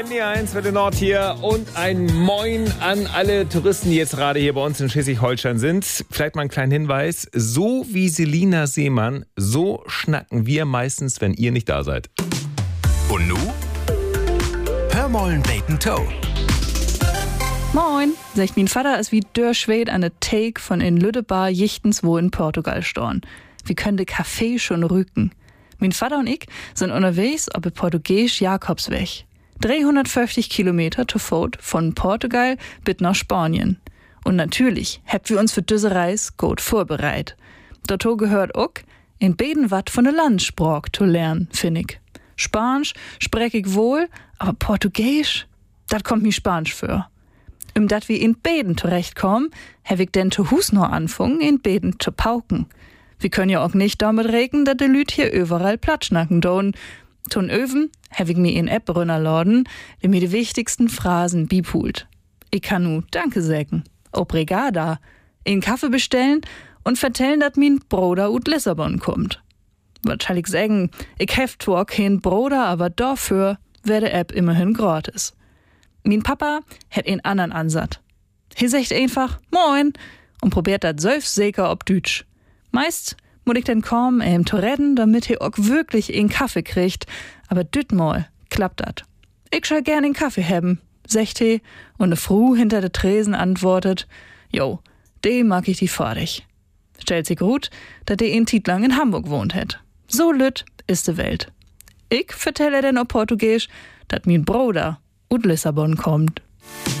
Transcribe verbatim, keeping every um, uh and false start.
M D eins, Welle Nord hier und ein Moin an alle Touristen, die jetzt gerade hier bei uns in Schleswig-Holstein sind. Vielleicht mal einen kleinen Hinweis. So wie Selina Seemann, so schnacken wir meistens, wenn ihr nicht da seid. Und nu? Hör mollen Bacon Toe. Moin, sagt mein Vater ist wie der Schwed an der Take von in Lüdebar jichtens wo in Portugal storn. Wie können de Kaffee schon rücken? Mein Vater und ich sind unterwegs auf der portugiesisch Jakobsweg. dreihundertfünfzig Kilometer zu Fuß von Portugal bis nach Spanien. Und natürlich habt wir uns für diese Reise gut vorbereitet. Dazu gehört auch, in beiden wat von der Landssprach zu lernen, finde ich. Spanisch sprech ich wohl, aber Portugiesisch, das kommt mir Spanisch für. Um dat wir in beiden zurechtkommen, hab ich denn zu Hus noch anfangen, in beiden zu pauken. Wir können ja auch nicht damit rechnen, dass die Lüt hier überall platschnacken don. Ton Öven hab ich mir in App runterladen, die mir die wichtigsten Phrasen bipult. Ich kann nu Danke sägen, obrigada, in Kaffee bestellen und vertellen, dass mein Bruder ut Lissabon kommt. Was soll ich sagen, ich heft zwar kein Bruder, aber dafür wär die App immerhin gratis. Mein Papa hat einen anderen Ansatz. Er sagt einfach Moin und probiert das selbstsäker ob Dütsch. Meist muss ich dann kommen, ihm zu retten, damit er auch wirklich einen Kaffee kriegt. Aber dütmal klappt dat. Ich schall gern einen Kaffee haben, sagt er, und eine Frau hinter der Tresen antwortet, jo, de mag ich die fertig. Stellt sich gut, dass der in Tietlang in Hamburg wohnt hat. So lütt ist de Welt. Ich vertelle denn auf Portugiesisch, dass mein Bruder ut Lissabon kommt.